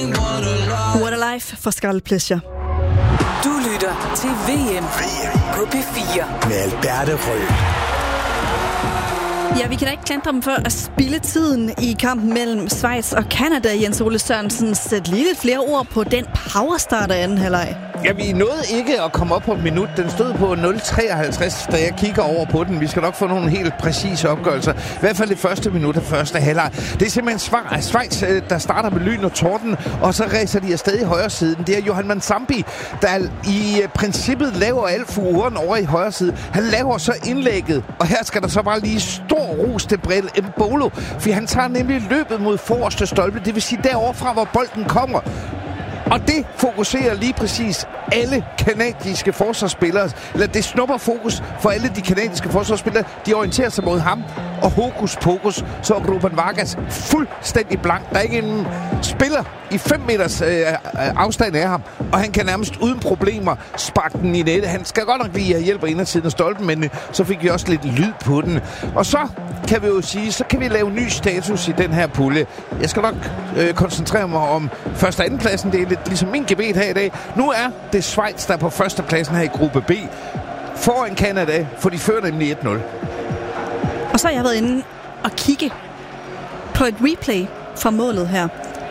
What a Life for Scarlet Pleasure. Du lytter til VM på P4 med Alberte Rød. Ja, vi kan da ikke klandre dem for at spilde tiden i kampen mellem Schweiz og Canada. Jens Ole Sørensen, sæt lige lidt flere ord på den powerstart af anden halvleg. Ja, vi nåede ikke at komme op på et minut. Den stod på 0,53, da jeg kigger over på den. Vi skal nok få nogle helt præcise opgørelser. I hvert fald det første minut af første halvleg. Det er simpelthen Schweiz, der starter med lyn og torden, og så ræser de afsted i højre siden. Det er Johan Mansambi, der i princippet laver alt furen over i højre side. Han laver så indlægget, og her skal der så bare lige stor ros til Brel Embolo, for han tager nemlig løbet mod forreste stolpe, det vil sige derovre fra, hvor bolden kommer. Og det fokuserer lige præcis alle kanadiske forsvarsspillere, eller det snupper fokus for alle de kanadiske forsvarsspillere. De orienterer sig mod ham, og hokus pokus, så er Ruben Vargas fuldstændig blank. Der er ikke en spiller i 5 meters afstand af ham, og han kan nærmest uden problemer sparke den i nettet. Han skal godt nok lige have hjælp af indersiden af stolpen, men så fik vi også lidt lyd på den. Og så kan vi jo sige, så kan vi lave ny status i den her pulje. Jeg skal nok koncentrere mig om første og anden pladsen. Det er lidt ligesom min gebet her i dag. Nu er det Schweiz, der er på første pladsen her i gruppe B. Foran Canada, for de fører nemlig 1-0. Og så har jeg været inde og kigge på et replay fra målet her.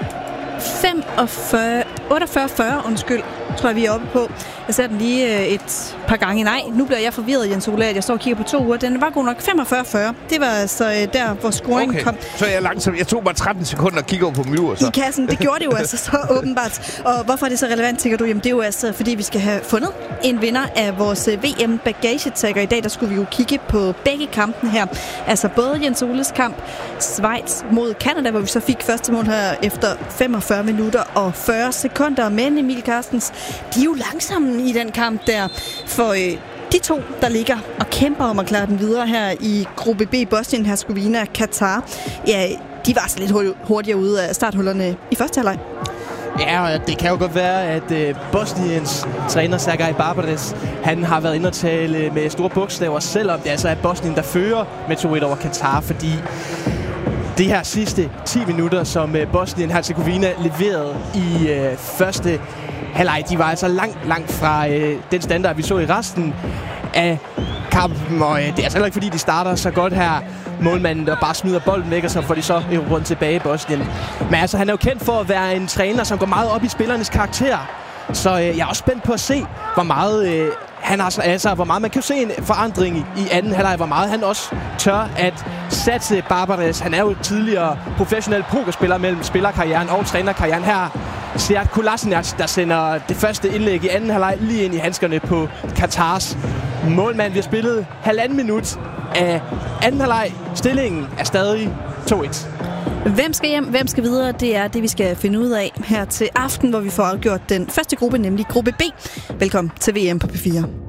48-40, tror jeg, vi er oppe på. Jeg ser den lige et par gange. Nej, nu bliver jeg forvirret, Jens Ole, at jeg står og kigger på 2 uger. Den var god nok 45-40. Det var altså der, hvor scoringen kom. Så er jeg langsomt. Jeg tog bare 13 sekunder og kigger over på Mjur. I kassen. Det gjorde det jo altså så åbenbart. Og hvorfor er det så relevant, tænker du? Jamen, det er jo altså, fordi vi skal have fundet en vinder af vores VM-bagagetagger. I dag, der skulle vi jo kigge på begge kampene her. Altså både Jens Oles kamp, Schweiz mod Canada, hvor vi så fik første mål her efter 45 minutter og 40 sekunder. Men Emil Carstens, de er jo langsomme i den kamp der. For de to, der ligger og kæmper om at klare den videre her i gruppe B, Bosnien, Herzegovina og Katar, ja, de var så lidt hurtigere ude af starthullerne i første halvleg. Ja, og det kan jo godt være, at Bosniens træner Sergej Barbares, han har været inde og tale med store bogstaver, selvom det altså er Bosnien, der fører med 2-1 over Katar, fordi de her sidste 10 minutter, som Bosnien-Herzegovina leverede i første halvleg, de var altså langt fra den standard, vi så i resten af kampen, og det er altså heller ikke, fordi de starter så godt her. Målmanden, der bare smider bolden væk, og så får de så rundt tilbage i Bosnien. Men altså, han er jo kendt for at være en træner, som går meget op i spillernes karakter. Så jeg er også spændt på at se, hvor meget hvor meget man kan se en forandring i anden halvleg, hvor meget han også tør at satse Barbares. Han er jo tidligere professionel pokerspiller mellem spillerkarrieren og trænerkarrieren. Her Sead Kolasinac, der sender det første indlæg i anden halvleg lige ind i handskerne på Katars målmand. Vi har spillet 1,5 minut af anden halvleg. Stillingen er stadig 2-1. Hvem skal hjem, hvem skal videre? Det er det, vi skal finde ud af her til aften, hvor vi får afgjort den første gruppe, nemlig gruppe B. Velkommen til VM på P4.